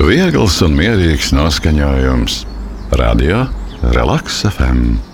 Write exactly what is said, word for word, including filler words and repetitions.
Viegls un mierīgs noskaņojums. Radio Relaks F M.